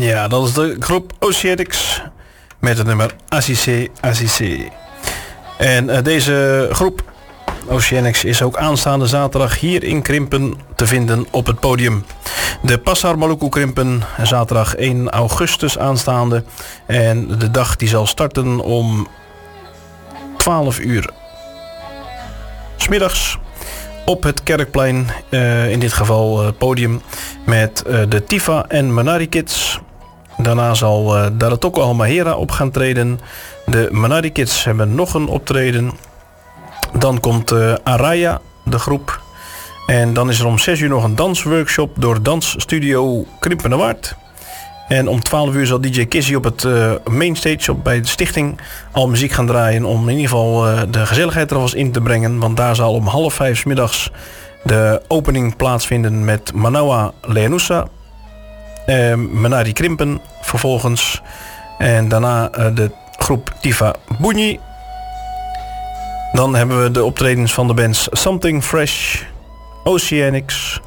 Ja, dat is de groep Oceanics met het nummer Assise Assise. En deze groep Oceanics is ook aanstaande zaterdag hier in Krimpen te vinden op het podium. De Pasar Maluku Krimpen, zaterdag 1 augustus aanstaande. En de dag die zal starten om 12 uur 's middags op het Kerkplein, in dit geval podium, met de Tifa en Manari Kids. Daarna zal Daratoko Halmahera op gaan treden. De Manari Kids hebben nog een optreden. Dan komt Araya, de groep. En dan is er om 6 uur nog een dansworkshop door Dansstudio Krimpenerwaard. En om 12 uur zal DJ Kizzy op het mainstage bij de stichting al muziek gaan draaien. Om in ieder geval de gezelligheid er alvast in te brengen. Want daar zal om 4:30 's middags de opening plaatsvinden met Manawa Leanusa. Manari Krimpen vervolgens. En daarna de groep Tifa Bunyi. Dan hebben we de optredens van de bands Something Fresh, Oceanics,